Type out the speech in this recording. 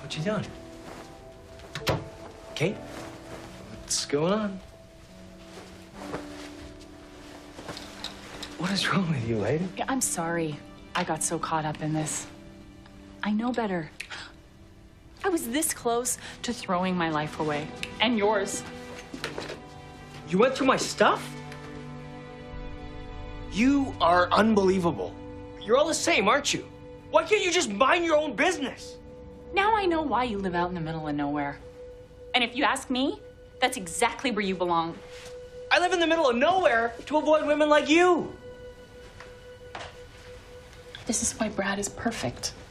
What you doing? Kate? What's going on? What is wrong with you, lady? Yeah, I'm sorry I got so caught up in this. I know better. I was this close to throwing my life away. And yours. You went through my stuff? You are unbelievable. You're all the same, aren't you? Why can't you just mind your own business? Now I know why you live out in the middle of nowhere. And if you ask me, that's exactly where you belong. I live in the middle of nowhere to avoid women like you. This is why Brad is perfect.